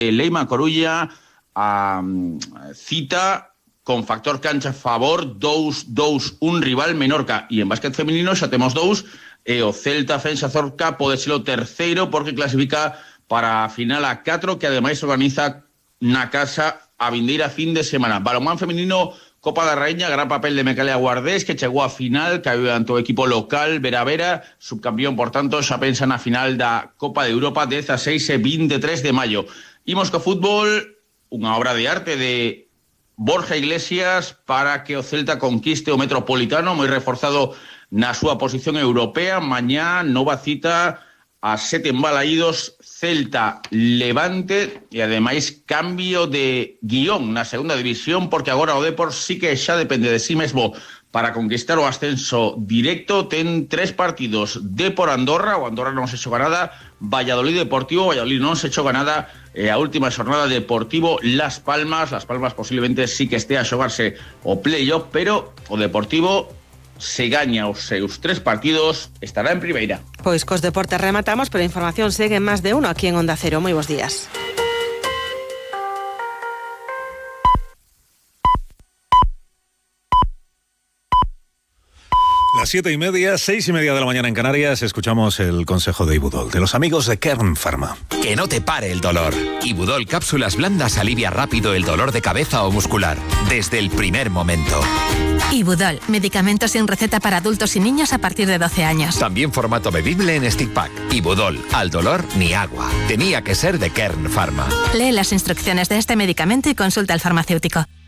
Leima Corulla cita con factor cancha a favor 2-2 un rival Menorca. E en básquet femenino xa temos 2 e o Celta Fensa Zorca pode ser o terceiro porque clasifica para a final a 4 que ademais organiza na casa a vindeira fin de semana. Balonmán femenino Copa da Raíña, gran papel de Mecalia Guardés, que chegou a final, caeu ante o equipo local Vera, subcampeón, por tanto, xa pensa na final da Copa de Europa 16 e 23 de maio. Imos co fútbol, unha obra de arte de Borja Iglesias para que o Celta conquiste o Metropolitano, moi reforzado na súa posición europea. Mañá, nova cita a 7 embalaídos, Celta Levante e ademais cambio de guión na segunda división porque agora o Depor sí que xa depende de sí mesmo para conquistar o ascenso directo. Ten 3 partidos: Depor Andorra, o Andorra non se xoga nada, Valladolid Deportivo, Valladolid non se xoga nada, e a última xornada Deportivo Las Palmas posiblemente sí que estea a xogarse o playoff, pero o Deportivo se gaña os seus 3 partidos, estará en primeira. Pois cos deportes rematamos, pero a información segue en Más de Uno aquí en Onda Cero. Moi bons días. Las 7:30, 6:30 de la mañana en Canarias, escuchamos el consejo de Ibudol, de los amigos de Kern Pharma. Que no te pare el dolor. Ibudol cápsulas blandas alivia rápido el dolor de cabeza o muscular, desde el primer momento. Ibudol, medicamento sin receta para adultos y niños a partir de 12 años. También formato bebible en stick pack. Ibudol, al dolor ni agua. Tenía que ser de Kern Pharma. Lee las instrucciones de este medicamento y consulta al farmacéutico.